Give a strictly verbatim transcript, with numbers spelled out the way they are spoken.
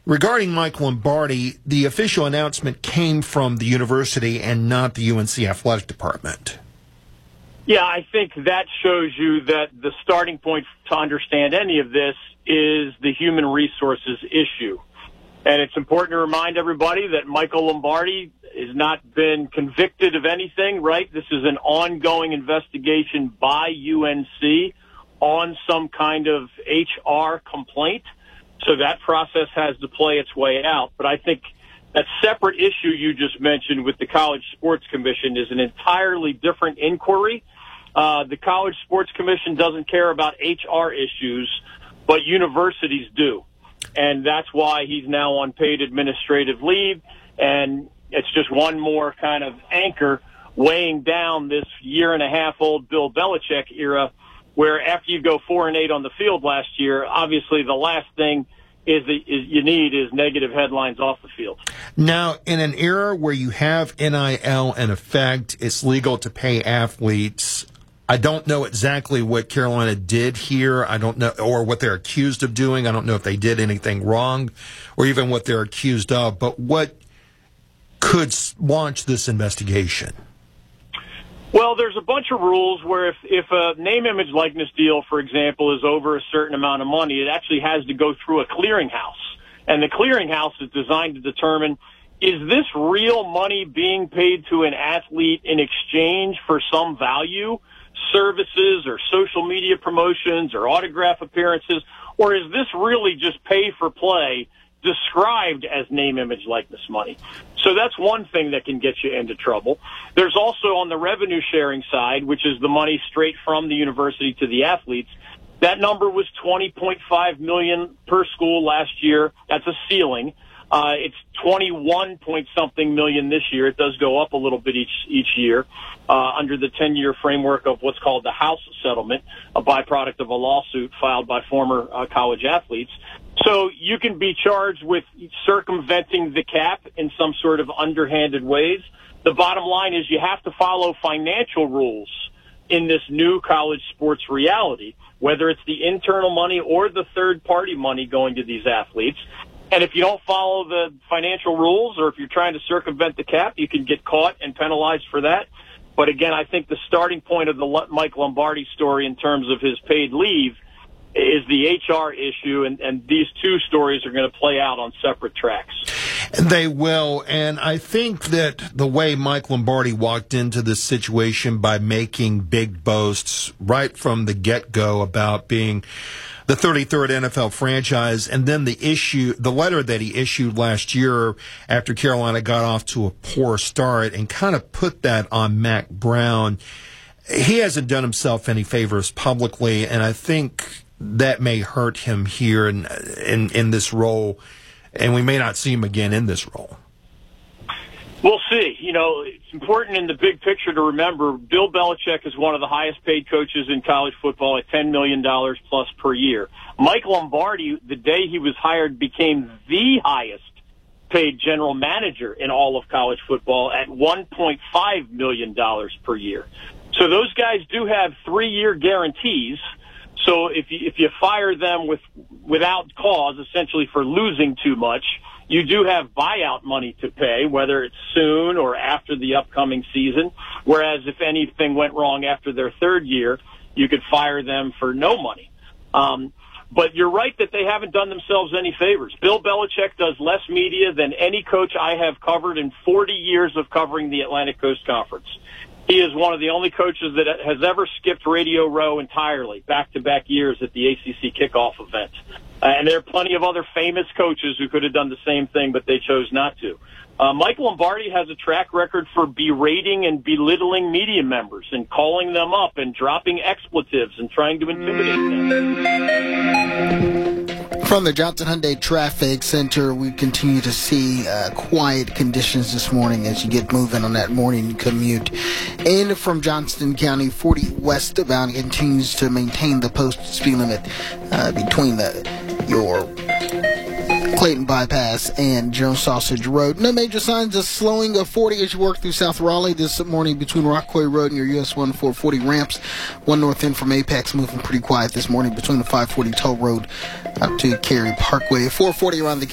Regarding Mike Lombardi, the official announcement came from the university and not the U N C athletic department. Yeah, I think that shows you that the starting point to understand any of this is the human resources issue. And it's important to remind everybody that Michael Lombardi has not been convicted of anything, right? This is an ongoing investigation by U N C on some kind of H R complaint. So that process has to play its way out. But I think that separate issue you just mentioned with the College Sports Commission is an entirely different inquiry. Uh, the College Sports Commission doesn't care about H R issues, but universities do. And that's why he's now on paid administrative leave. And it's just one more kind of anchor weighing down this year and a half old Bill Belichick era, where after you go four and eight on the field last year, obviously the last thing is, the, is you need is negative headlines off the field. Now, in an era where you have N I L in effect, it's legal to pay athletes. I don't know exactly what Carolina did here. I don't know, or what they're accused of doing. I don't know if they did anything wrong or even what they're accused of. But what could launch this investigation? Well, there's a bunch of rules where if, if a name, image, likeness deal, for example, is over a certain amount of money, it actually has to go through a clearinghouse. And the clearinghouse is designed to determine, is this real money being paid to an athlete in exchange for some value, services or social media promotions or autograph appearances, or is this really just pay for play described as name, image, likeness money? So that's one thing that can get you into trouble. There's also on the revenue sharing side, which is the money straight from the university to the athletes. That number was twenty point five million dollars per school last year. That's a ceiling. Uh, it's twenty-one point something million this year. It does go up a little bit each each year uh, under the ten-year framework of what's called the House settlement, a byproduct of a lawsuit filed by former uh, college athletes. So you can be charged with circumventing the cap in some sort of underhanded ways. The bottom line is you have to follow financial rules in this new college sports reality, whether it's the internal money or the third-party money going to these athletes. And if you don't follow the financial rules, or if you're trying to circumvent the cap, you can get caught and penalized for that. But again, I think the starting point of the Mike Lombardi story in terms of his paid leave is the H R issue, and, and these two stories are going to play out on separate tracks. They will, and I think that the way Mike Lombardi walked into this situation by making big boasts right from the get-go about being the thirty-third N F L franchise, and then the issue, the letter that he issued last year after Carolina got off to a poor start and kind of put that on Mack Brown. He hasn't done himself any favors publicly, and I think that may hurt him here in, in, in this role, and we may not see him again in this role. We'll see. You know, it's important in the big picture to remember Bill Belichick is one of the highest paid coaches in college football at ten million dollars plus per year. Mike Lombardi, the day he was hired, became the highest paid general manager in all of college football at one point five million dollars per year. So those guys do have three-year guarantees. So if you, if you fire them with without cause, essentially for losing too much, you do have buyout money to pay, whether it's soon or after the upcoming season. Whereas if anything went wrong after their third year, you could fire them for no money. Um, but you're right that they haven't done themselves any favors. Bill Belichick does less media than any coach I have covered in forty years of covering the Atlantic Coast Conference. He is one of the only coaches that has ever skipped Radio Row entirely, back-to-back years at the A C C kickoff event. Uh, and there are plenty of other famous coaches who could have done the same thing, but they chose not to. Uh, Mike Lombardi has a track record for berating and belittling media members and calling them up and dropping expletives and trying to intimidate them. From the Johnson Hyundai Traffic Center, we continue to see uh, quiet conditions this morning as you get moving on that morning commute. And from Johnston County, forty westbound continues to maintain the posted speed limit uh, between the your Clayton Bypass and Jones Sausage Road. No major signs of slowing of forty as you work through South Raleigh this morning between Rockaway Road and your U S one four forty ramps. One north end from Apex moving pretty quiet this morning between the five forty toll road up to Cary Parkway. four forty around the